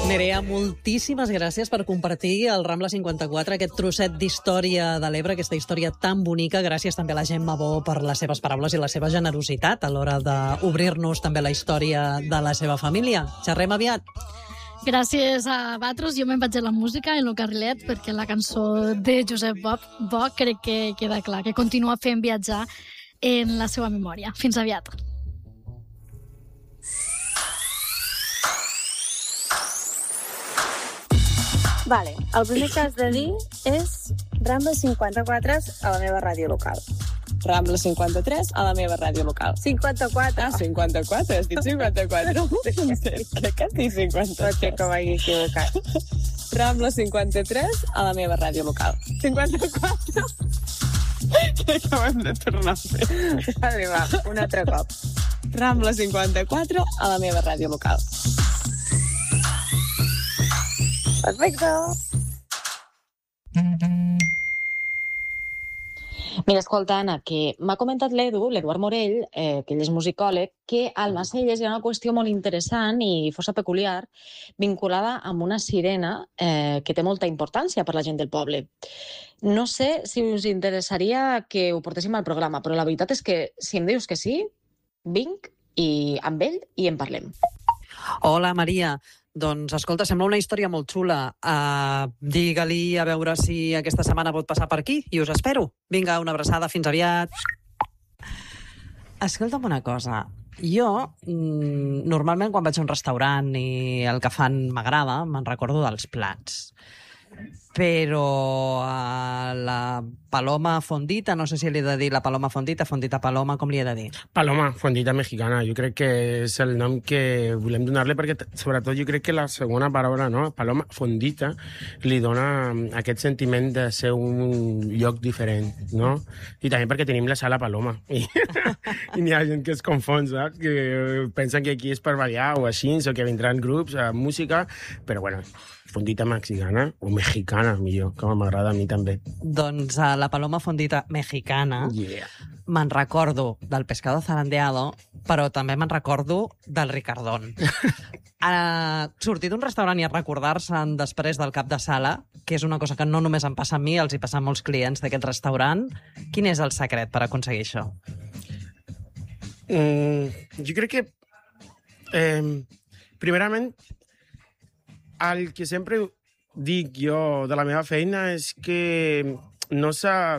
Nerea, moltíssimes gràcies per compartir el Rambla 54, aquest trosset d'història de l'Ebre, aquesta història tan bonica. Gràcies també a la Gemma Bo per les seves paraules i la seva generositat a l'hora d'obrir-nos també la història de la seva família. Xerrem aviat. Gràcies a vosaltres. Jo me'n vaig a la música, en el carrilet, perquè la cançó de Josep Bo crec que queda clar, que continua fent viatjar en la seva memòria. Fins aviat. Vale, el primer que has de dir és Rambla 54 a la meva ràdio local. Rambla 53 a la meva ràdio local. 54. Ah, 54? Has dit 54? Crec que has dit 54. Pot ser que m'hagi equivocat. Rambla 53 a la meva ràdio local. 54? Crec que ho hem de tornar a fer. Vale, va, un altre cop. Rambla 54 a la meva ràdio local. Perfecte. Mira, escolta, Anna, que m'ha comentat l'Eduard Morell, que ell és musicòleg, que al Macelles hi ha una qüestió molt interessant i força peculiar vinculada amb una sirena que té molta importància per la gent del poble. No sé si us interessaria que ho portéssim al programa, però la veritat és que si em dius que sí, vinc i amb ell i en parlem. Hola, Maria. Doncs, escolta, sembla una història molt xula. Digue-li a veure si aquesta setmana pot passar per aquí i us espero. Vinga, una abraçada, fins aviat. Escolta'm una cosa. Jo, normalment, quan vaig a un restaurant i el que fan m'agrada, me'n recordo dels plats. Però a la paloma fondita, no sé si li he de dir la paloma fondita paloma, com li he de dir? Paloma fondita mexicana, jo crec que és el nom que volem donar-li, perquè sobretot jo crec que la segona paraula, no? Paloma fondita, li dona aquest sentiment de ser un lloc diferent, no? I també perquè tenim la sala Paloma, i n'hi ha gent que es confon, saps? Que pensen que aquí és per ballar o així, o que vindran grups a música, però bueno, fondita mexicana, o mexicana, millor, com m'agrada a mi també. Doncs a la paloma fondita mexicana me'n recordo del pescado zarandeado, però també me'n recordo del Ricardón. Sortir d'un restaurant i recordar-se'n després del cap de sala, que és una cosa que no només em passa a mi, els hi passa a molts clients d'aquest restaurant. Quin és el secret per aconseguir això? Jo crec que, primerament, el que sempre dic jo de la meva feina és que no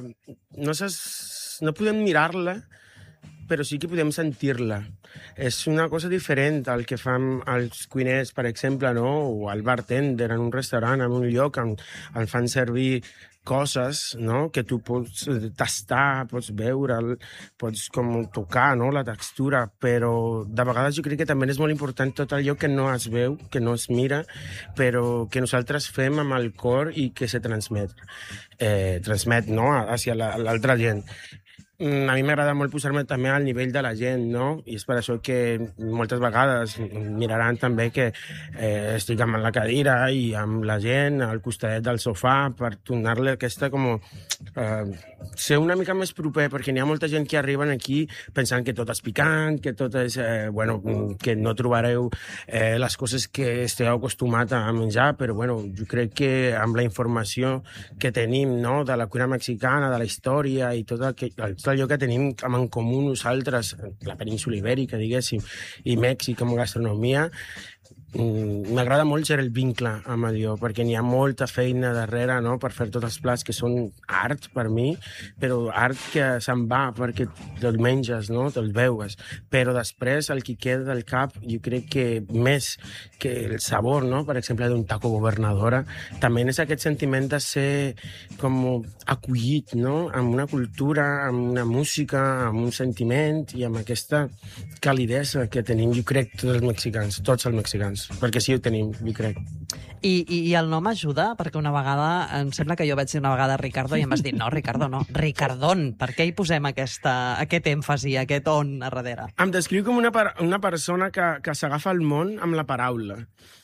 podem mirar-la, però sí que podem sentir-la. És una cosa diferent al que fan els cuiners, per exemple, no? O el bartender en un restaurant, en un lloc, on fan servir coses, no? Que tu pots tastar, pots veure, pots com tocar, no? La textura, però de vegades jo crec que també és molt important tot allò que no es veu, que no es mira, però que nosaltres fem amb el cor i que se transmet, no? Hacia l'altra gent. A mi m'agrada molt posar-me també al nivell de la gent, no? I és per això que moltes vegades miraran també que estic amb la cadira i amb la gent al costadet del sofà per donar-li aquesta com ser una mica més proper, perquè n'hi ha molta gent que arriben aquí pensant que tot és picant, que tot és, que no trobareu les coses que esteu acostumat a menjar, però jo crec que amb la informació que tenim, no? De la cuina mexicana, de la història i tot allò que tenim en comú nosaltres, la península ibèrica, diguéssim, i Mèxic com a gastronomia, m'agrada molt ser el vincle amb allò, perquè n'hi ha molta feina darrere, no? Per fer tots els plats que són art per mi, però art que se'n va perquè te'l menges, no? Te'l veus, però després el que queda del cap jo crec que més que el sabor, no? Per exemple, d'un taco governadora, també és aquest sentiment de ser com acollit, no? Amb una cultura, amb una música, amb un sentiment i amb aquesta calidesa que tenim, jo crec, tots els mexicans, perquè sí ho tenim, jo crec. I el nom ajuda? Perquè una vegada, em sembla que jo vaig dir una vegada Ricardo i em vas dir, no, Ricardo, no, Ricardón. Per què hi posem aquest èmfasi, aquest on a darrere? Em descriu com una persona que s'agafa el món amb la paraula.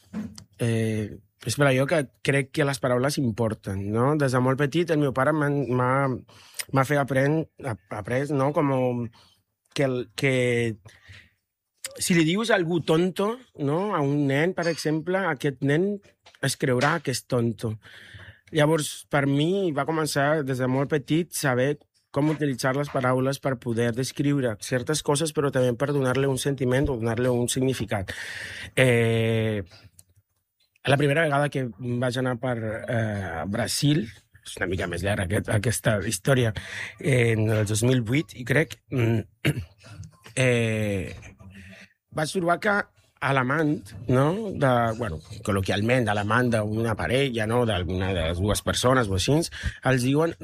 És per allò que crec que les paraules importen, no? Des de molt petit el meu pare m'ha fet après, no? Com que si li dius a algú tonto, no? A un nen, per exemple, aquest nen es creurà que és tonto. Llavors, per mi, va començar des de molt petit saber com utilitzar les paraules per poder descriure certes coses, però també per donar-li un sentiment o donar-li un significat. La primera vegada que vaig anar per Brasil, és una mica més llarga aquesta història, en el 2008, i crec, vaig trobar que a l'amant, no? Col·loquialment, a l'amant d'una parella, no? D'alguna de les dues persones o així, els diuen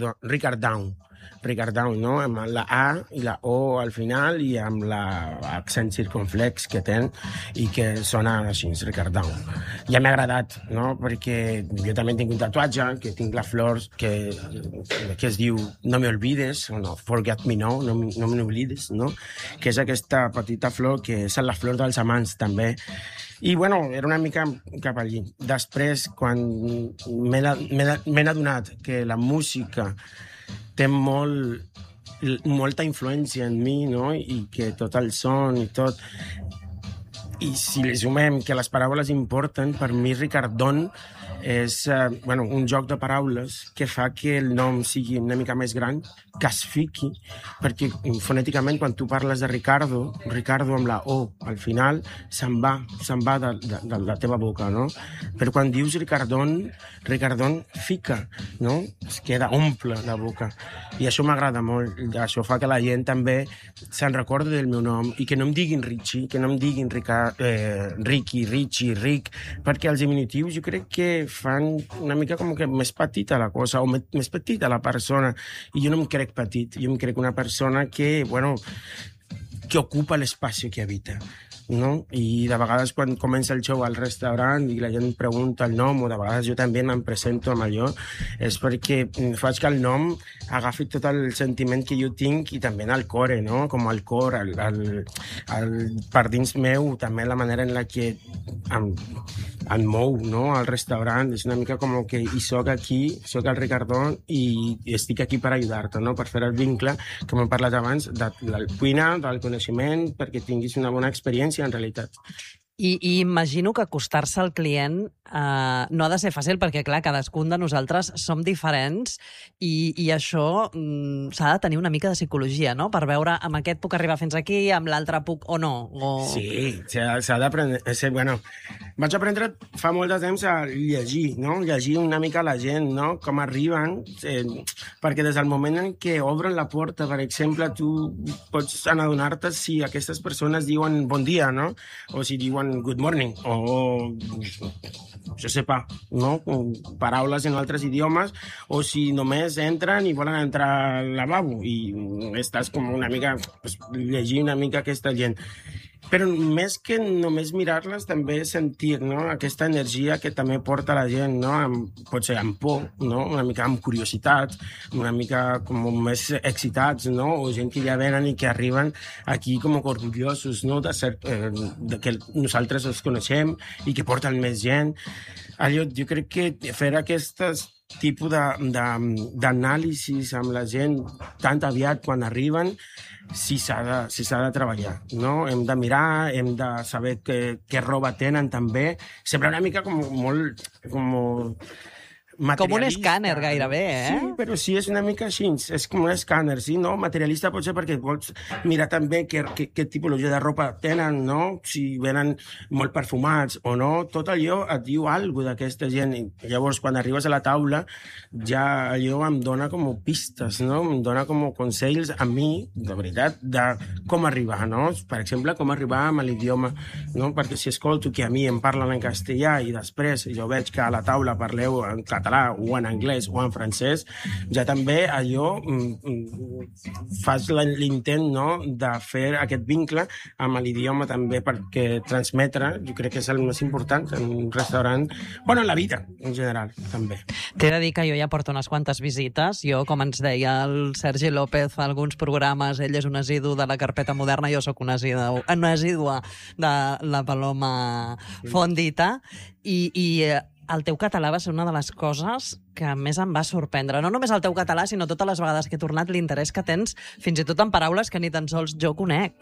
Ricardão, no? Amb la A i la O al final i amb l'accent circunflex que ten i que sona així, Ricardão. Ja m'ha agradat, no? Perquè jo també tinc un tatuatge, que tinc la flor que es diu No me olvides, o no, Forget me no me n'oblides, no? Que és aquesta petita flor que és la flor dels amants, també. I, bueno, era una mica cap allí. Després, quan m'he adonat que la música té molta influència en mi, no? I que tot el son i tot... I si li sumem que les paraules importen, per mi Ricardón és un joc de paraules que fa que el nom sigui una mica més gran, que es fiqui, perquè fonèticament quan tu parles de Ricardo amb la O al final, se'n va de la teva boca, no? Però quan dius Ricardón fica, no? Es queda, omple la boca. I això m'agrada molt. Això fa que la gent també se'n recordi del meu nom i que no em diguin Richie, que no em diguin Ricky, Richie, Rick, perquè els diminutius jo crec que fan una mica com que més petita la cosa, o més petita la persona, i jo no em crec petit, jo em crec una persona que ocupa l'espai que habita, no? I de vegades quan comença el show al restaurant i la gent pregunta el nom, o de vegades jo també me'n presento amb allò, és perquè faig que el nom agafi tot el sentiment que jo tinc i també en el core, no? Com el cor, per dins meu, també la manera en la que em mou, no? Al restaurant, és una mica com que hi soc aquí, soc el Ricardó i estic aquí per ajudar-te, no? Per fer el vincle, com hem parlat abans, de la cuina, del coneixement, perquè tinguis una bona experiència en realitat. I imagino que acostar-se al client no ha de ser fàcil perquè, clar, cadascun de nosaltres som diferents i això s'ha de tenir una mica de psicologia, no? Per veure amb aquest puc arribar fins aquí, amb l'altre puc o no. Sí, s'ha d'aprendre. Vaig aprendre fa molt de temps a llegir, no? Llegir una mica la gent, no? Com arriben, perquè des del moment en què obren la porta, per exemple, tu pots adonar-te si aquestes persones diuen bon dia, no? O si diuen good morning, o jo sé pas, no? Paraules en altres idiomes, o si només entren i volen entrar al lavabo i estàs com una mica, llegir una mica aquesta gent. Però més que només mirar-les, també sentir, no? Aquesta energia que també porta la gent, no? Pot ser amb por, no? Una mica amb curiositat, una mica com més excitats, no? O gent que ja venen i que arriben aquí com orgullosos, no? De que nosaltres els coneixem i que porten més gent. Jo crec que fer aquest tipus d'anàlisis amb la gent tan aviat quan arriben, si s'ha de treballar, no? Hem de mirar, hem de saber què roba tenen també. Sembla una mica com molt materialista. Com un escàner, gairebé, Sí, però sí, és una mica així. És com un escàner, sí, no? Materialista pot ser perquè vols mirar també què tipologia de ropa tenen, no? Si venen molt perfumats o no. Tot allò et diu alguna cosa d'aquesta gent. I llavors, quan arribes a la taula, ja allò em dona com pistes, no? Em dona com consells a mi, de veritat, de com arribar, no? Per exemple, com arribar amb l'idioma, no? Perquè si escolto que a mi em parlen en castellà i després jo veig que a la taula parleu en català o en anglès o en francès, ja també allò fas l'intent, no?, de fer aquest vincle amb l'idioma també, perquè transmetre, jo crec que és el més important en un restaurant, bueno, en la vida en general també. T'he de dir que jo ja porto unes quantes visites. Jo, com ens deia el Sergi López a alguns programes, ell és un asidu de la carpeta moderna, jo sóc una assídua de la Paloma Fondita, i el teu català va ser una de les coses que més em va sorprendre. No només el teu català, sinó totes les vegades que he tornat l'interès que tens, fins i tot en paraules que ni tan sols jo conec.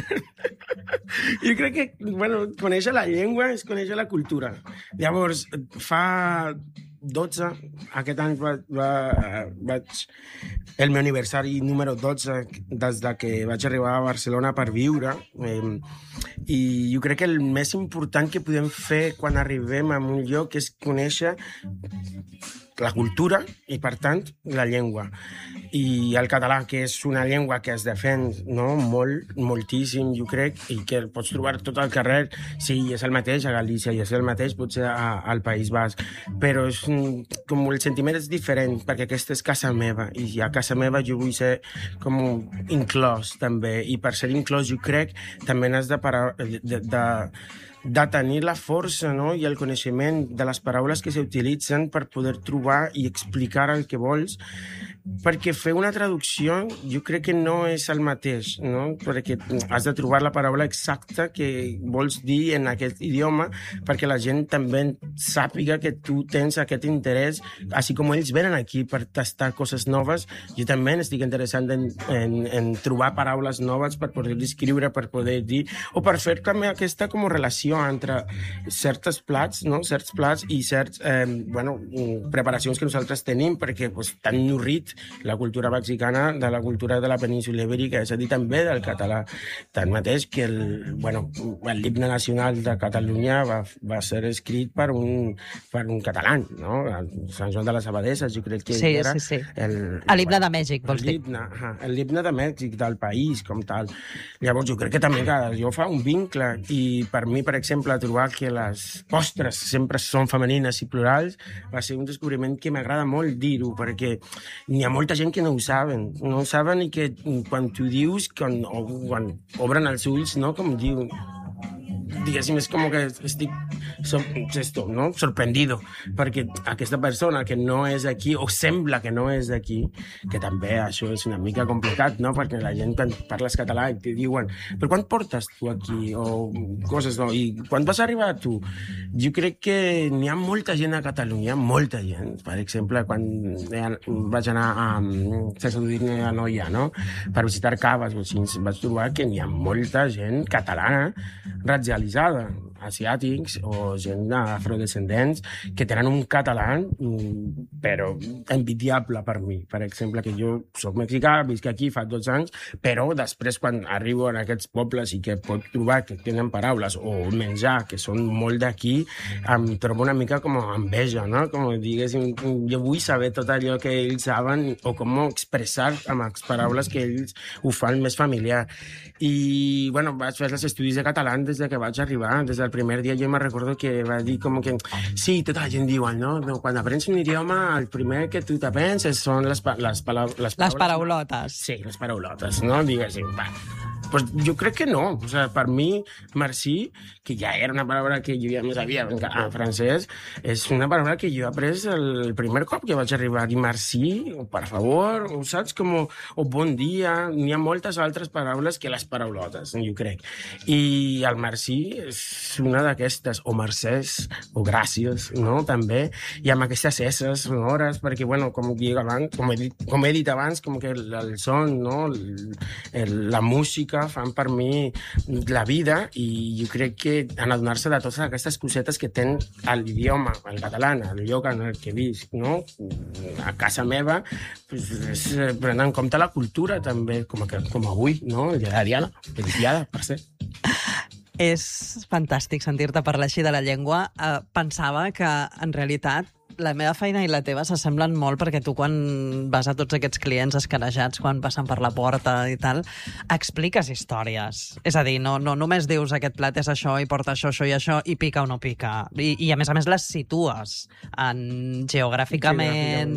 Jo crec que, bueno, conèixer la llengua és conèixer la cultura. Llavors, fa 12, aquest any vaig... El meu aniversari número 12 des que vaig arribar a Barcelona per viure. I jo crec que el més important que podem fer quan arribem a un lloc és conèixer la cultura i, per tant, la llengua. I el català, que és una llengua que es defèn, no? Moltíssim, jo crec, i que el pots trobar tot al carrer. Sí, és el mateix a Galícia, i és el mateix potser al País Basc, però és com el sentiment és diferent, perquè aquesta és casa meva, i a casa meva jo vull ser com inclòs, també, i per ser inclòs jo crec també n'has de tenir la força, no? I el coneixement de les paraules que s'utilitzen per poder trobar i explicar el que vols, perquè fer una traducció jo crec que no és el mateix, no? Perquè has de trobar la paraula exacta que vols dir en aquest idioma perquè la gent també sàpiga que tu tens aquest interès, així com ells venen aquí per tastar coses noves, jo també estic interessat en trobar paraules noves per poder escriure, per poder dir, o per fer també aquesta com relació entre certs plats, no? Certs plats i certs preparacions que nosaltres tenim, perquè tan nourrit la cultura mexicana de la cultura de la península ibèrica, és a dir, també del català. Tanmateix que l'himne nacional de Catalunya va ser escrit per un català, no? Sant Joan de les Abadesses, jo crec que era... Sí. L'himne de Mèxic, vols dir? L'himne de Mèxic, del país, com tal. Llavors, jo crec que també jo fa un vincle, i per mi, per exemple, trobar que les postres sempre són femenines i plurals va ser un descobriment que m'agrada molt dir-ho, perquè hi ha molta gent que no ho saben i que quan tu dius, quan obren els ulls, no? Com diu, diguéssim, és com que estic sorprendido, perquè aquesta persona que no és aquí, o sembla que no és d'aquí, que també això és una mica complicat, no? Perquè la gent quan parles català i te diuen, però quan portes tu aquí? O coses, no? I quan vas arribar tu? Jo crec que n'hi ha molta gent a Catalunya, molta gent. Per exemple, quan vaig anar a Noia, no? Per visitar caves, vaig trobar que n'hi ha molta gent catalana racialitzada, asiàtics o gent afrodescendents que tenen un català però envidiable per mi. Per exemple, que jo soc mexicà, visc aquí fa 12 anys, però després quan arribo a aquests pobles i que pot trobar que tenen paraules o menjar que són molt d'aquí, em trobo una mica com enveja, no? Com diguéssim, jo vull saber tot allò que ells saben o com expressar amb les paraules que ells ho fan més familiar. I, vaig fer els estudis de català des que vaig arribar, des del primer dia jo me recordo que va dir com que... Sí, tota la gent diu, no? Quan aprens un idioma, el primer que tu te penses són les paraules... Les paraulotes. Sí, les paraulotes, no? Diguéssim, pues jo crec que no. O sea, per mi, merci, que ja era una paraula que jo ja més sabia en francès, és una paraula que jo he après el primer cop que vaig arribar. I merci, o per favor, o saps? O bon dia. N'hi ha moltes altres paraules que les paraulotes, jo crec. I el merci és una d'aquestes, o mercès, o gràcies, no? També. I amb aquestes esses sonores, perquè, com he dit abans, com que el son, no? La música fan per mi la vida, i jo crec que en adonar-se de totes aquestes cosetes que ten l'idioma, el català, el lloc en el que visc, no? A casa meva, és prendre en compte la cultura també, com avui, no? El dia de Diana, felicidades, per ser. És fantàstic sentir-te parlar així de la llengua. Pensava que, en realitat, la meva feina i la teva s'assemblen molt, perquè tu, quan vas a tots aquests clients escarejats, quan passen per la porta i tal, expliques històries. És a dir, no només dius aquest plat és això i porta això i això i pica o no pica. I a més situes geogràficament,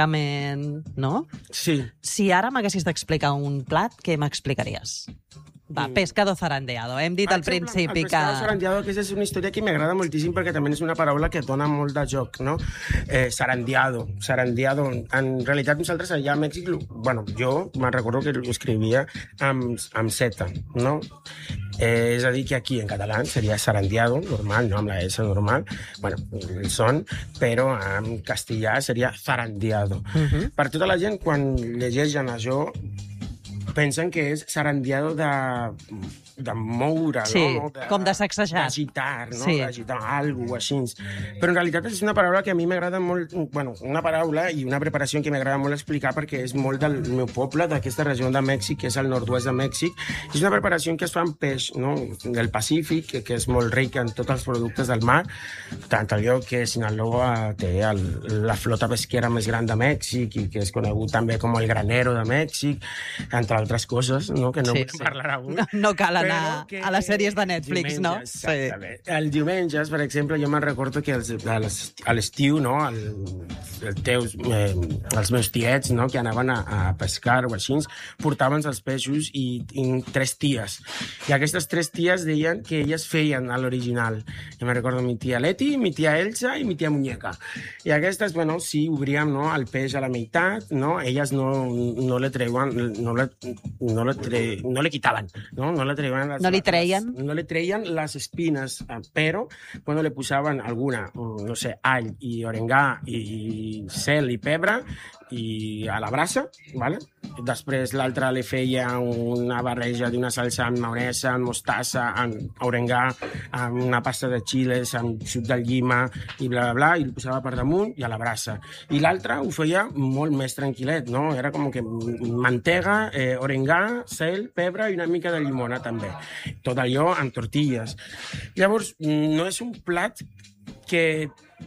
històricament, no? Sí. Si ara m'haguessis d'explicar un plat, què m'explicaries? Va, pescado zarandeado. Hem dit al principi el pescado zarandeado, que és una història que m'agrada moltíssim perquè també és una paraula que dona molt de joc, no? Zarandeado. En realitat, nosaltres allà a Mèxic, bueno, jo me'n recordo que ho escrivia amb Z, no? És a dir, que aquí en català seria zarandeado, normal, no amb la S normal, bueno, el son, però en castellà seria zarandeado. Per tota la gent, quan llegeixen això, pensen que és zarandeado de moure, sí, no? com de sacsejat. D'agitar, no? Sí. D'agitar alguna cosa així. Però en realitat és una paraula que a mi m'agrada molt, bueno, una paraula i una preparació que m'agrada molt explicar perquè és molt del meu poble, d'aquesta regió de Mèxic, que és el nord-oest de Mèxic. És una preparació que es fa amb peix, no? Del Pacífic, que és molt ric en tots els productes del mar, tant allò que Sinaloa té la flota pesquera més gran de Mèxic i que és conegut també com el granero de Mèxic, entre altres coses, no? Que no vull parlar avui. No cal anar a les sèries de Netflix, no? Exactament. Sí. Els diumenges, per exemple, jo me'n recordo que a l'estiu, no? Els meus tiets, no? Que anaven a pescar o així, portaven els peixos i 3 ties. I aquestes 3 ties deien que elles feien a l'original. Jo me'n recordo mi tia Leti, mi tia Elsa i mi tia Muñeca. I aquestes, bueno, sí, obríem, no? El peix a la meitat, no? Elles no le treuen, no le quitaven, no? No le treuen no li treien? No le treien les espines, però bueno, le posaven alguna, no sé, all i orengà i cel i pebre i a la brasa, ¿vale? Després l'altra li feia una barreja d'una salsa amb maonesa, amb mostassa, amb orengà, amb una pasta de chiles, amb suc de llima i bla, bla, bla, i li posava per damunt i a la brasa. I l'altra ho feia molt més tranquil·let, no? Era com que mantega, orengà, cel, pebre i una mica de llimona també. Tot allò amb tortilles. Llavors, no és un plat que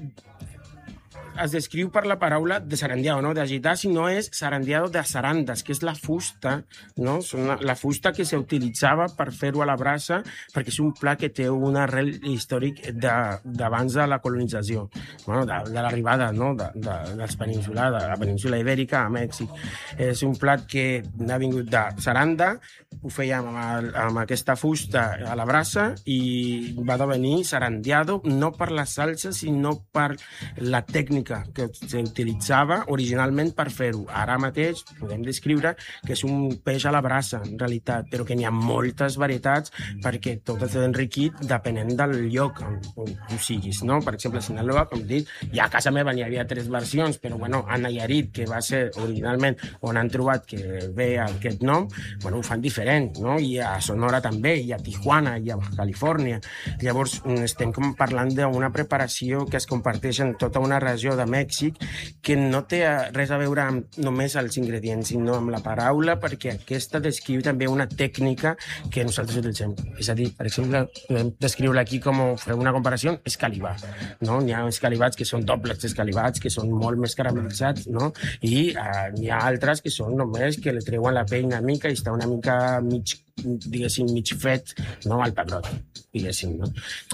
es descriu per la paraula de zarandeado, no? D'agitar, sinó és zarandeado de zarandes, que és la fusta, no? La fusta que s'utilitzava per fer-ho a la brasa, perquè és un plat que té un arrel històric d'abans de la colonització, bueno, de l'arribada, no? Dels peninsulars, de la península ibèrica a Mèxic. És un plat que ha vingut de zaranda, ho fèiem amb aquesta fusta a la brasa i va devenir zarandeado no per la salsa, sinó per la tècnica que s'utilitzava originalment per fer-ho. Ara mateix podem descriure que és un peix a la brasa, en realitat, però que n'hi ha moltes varietats perquè tot és enriquit depenent del lloc on tu siguis, no? Per exemple, a Sinaloa, com dic, ja a casa meva n'hi havia 3 versions, però bueno, a Nayarit, que va ser originalment on han trobat que ve aquest nom, bueno, ho fan diferent, no? I a Sonora també, i a Tijuana, i a Califòrnia. Llavors, estem parlant d'una preparació que es comparteix en tota una regió de Mèxic que no té res a veure amb només els ingredients, sinó amb la paraula, perquè aquesta descriu també una tècnica que nosaltres utilitzem. És a dir, per exemple, podem descriure aquí com fer una comparació, escalivar, no? N'hi ha escalivats que són dobles escalivats, que són molt més caramelitzats, no? I n'hi ha altres que són només que li treuen la pell una mica i està una mica diguéssim, mig fet, no? Al pebrot, diguéssim, no?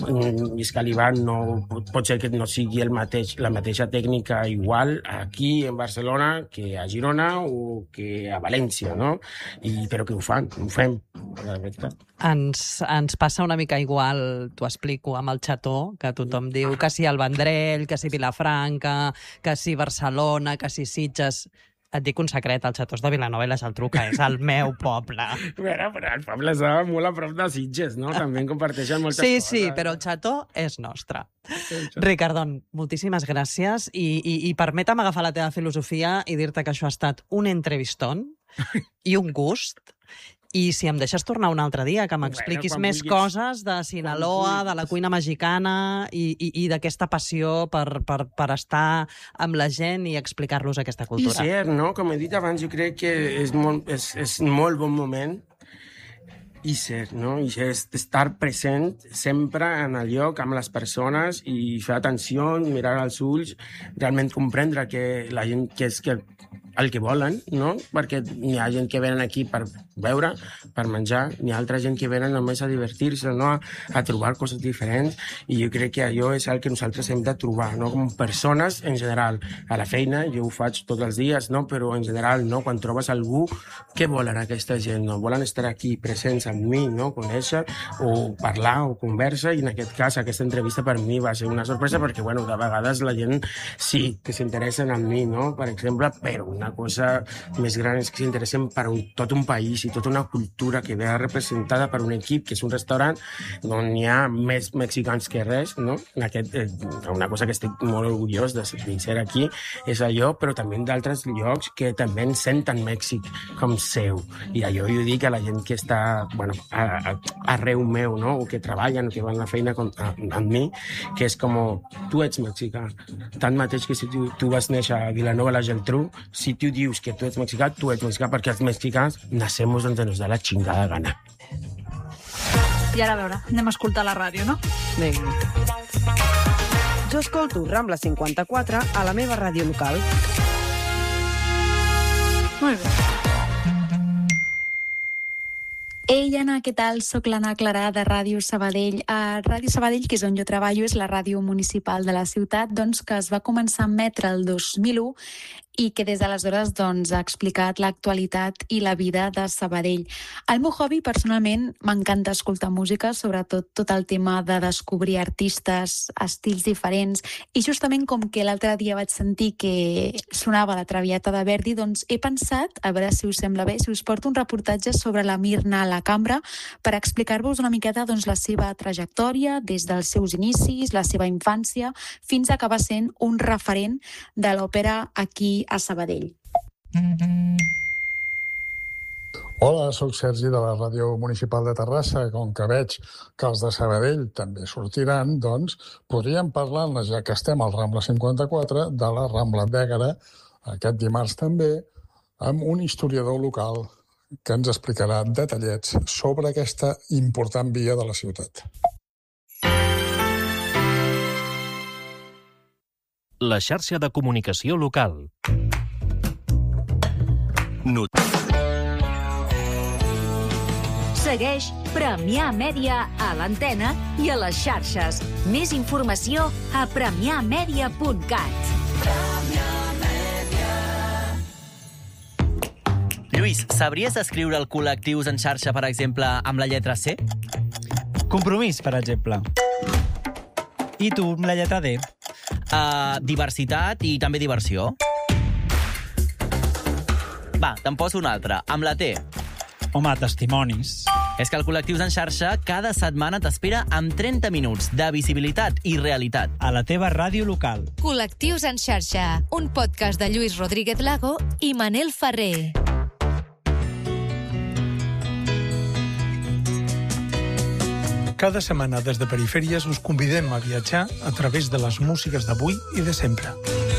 I escalivar no, pot ser que no sigui la mateixa tècnica igual aquí en Barcelona que a Girona o que a València, no? Però que ho fem, la veritat. Ens passa una mica igual, t'ho explico, amb el xató, que tothom diu que si el Vendrell, que si Vilafranca, que si Barcelona, que si Sitges. Et dic un secret, el xató és de Vilanova i la Geltrú, que és el meu poble. Però el poble està molt a prop de Sitges, no? També en comparteixen moltes coses. Sí, però el xató és nostre. Ricardon, moltíssimes gràcies i permetem agafar la teva filosofia i dir-te que això ha estat un entrevistón i un gust. I si em deixes tornar un altre dia, que m'expliquis més coses de Sinaloa, de la cuina mexicana i d'aquesta passió per estar amb la gent i explicar-los aquesta cultura. I cert, no? Com he dit abans, jo crec que és molt bon moment i cert, no? I és estar present sempre en el lloc, amb les persones i fer atenció, mirar als ulls, realment comprendre que la gent que el que volen, no? Perquè hi ha gent que venen aquí per veure, per menjar, hi ha altra gent que venen només a divertir-se, no? A trobar coses diferents, i jo crec que allò és el que nosaltres hem de trobar, no? Com persones en general. A la feina, jo ho faig tots els dies, no? Però en general, no? Quan trobes algú, què volen aquesta gent? No? Volen estar aquí presents amb mi, no? Conèixer, o parlar, o conversa, i en aquest cas, aquesta entrevista per mi va ser una sorpresa perquè, bueno, de vegades la gent sí que s'interessen en mi, no? Per exemple, però una cosa més gran és que s'interessen per tot un país i tota una cultura que ve representada per un equip, que és un restaurant on hi ha més mexicans que res, no? Una cosa que estic molt orgullós de ser aquí és allò, però també d'altres llocs que també en senten Mèxic com seu. I allò jo dic a la gent que està, bueno, arreu meu, no? O que treballen, o que van a la feina amb mi, que és com, tu ets mexicà. Tant mateix que si tu vas néixer a Vilanova la Geltrú, si tu dius que tu ets mexicà, perquè els mexicans nacemos donde nos da la chingada gana. I ara, a veure, anem a escoltar la ràdio, no? Vinga. Jo escolto Rambla 54 a la meva ràdio local. Molt bé. Ei, Anna, què tal? Soc l'Anna Clarà de Ràdio Sabadell. A Ràdio Sabadell, que és on jo treballo, és la ràdio municipal de la ciutat, doncs, que es va començar a emetre el 2001 i que des d'aleshores doncs, ha explicat l'actualitat i la vida de Sabadell. El meu hobby, personalment, m'encanta escoltar música, sobretot tot el tema de descobrir artistes, estils diferents, i justament com que l'altre dia vaig sentir que sonava la Traviata de Verdi, doncs he pensat, a veure si us sembla bé, si us porto un reportatge sobre la Mirna a la Cambra per explicar-vos una miqueta doncs, la seva trajectòria des dels seus inicis, la seva infància, fins a acabar sent un referent de l'òpera aquí a Sabadell. Hola, sóc Sergi de la Ràdio Municipal de Terrassa. Com que veig que els de Sabadell també sortiran, doncs podríem parlar-ne, ja que estem al Rambla 54, de la Rambla d'Ègara, aquest dimarts també, amb un historiador local que ens explicarà detallets sobre aquesta important via de la ciutat. La xarxa de comunicació local. Segueix Premià Mèdia a l'antena i a les xarxes. Més informació a premiamedia.cat. Lluís, sabries escriure el col·lectius en xarxa, per exemple, amb la lletra C? Compromís, per exemple. I tu, amb la lletra D? Diversitat i també diversió. Va, te'n poso una altra, amb la T. Home, testimonis. És que el Col·lectius en xarxa cada setmana t'espera amb 30 minuts de visibilitat i realitat. A la teva ràdio local. Col·lectius en xarxa, un podcast de Lluís Rodríguez Lago i Manel Ferrer. Cada setmana des de Perifèries us convidem a viatjar a través de les músiques d'avui i de sempre.